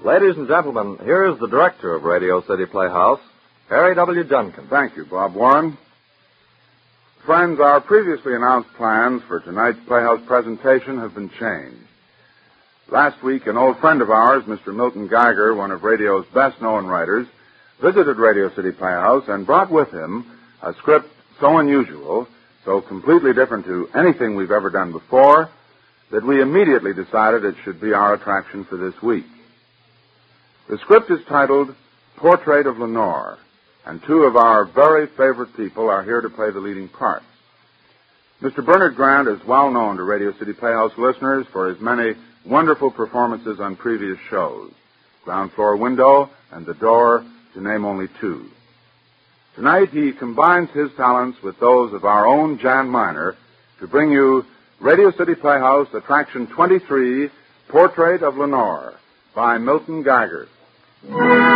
Ladies and gentlemen, here is the director of Radio City Playhouse, Harry W. Junkin. Thank you, Bob Warren. Friends, our previously announced plans for tonight's Playhouse presentation have been changed. Last week, an old friend of ours, Mr. Milton Geiger, one of radio's best-known writers, visited Radio City Playhouse and brought with him a script so unusual, so completely different to anything we've ever done before, that we immediately decided it should be our attraction for this week. The script is titled Portrait of Lenore, and two of our very favorite people are here to play the leading parts. Mr. Bernard Grant is well known to Radio City Playhouse listeners for his many wonderful performances on previous shows, Ground Floor Window and The Door, to name only two. Tonight he combines his talents with those of our own Jan Miner to bring you Radio City Playhouse Attraction 23, Portrait of Lenore, by Milton Geiger.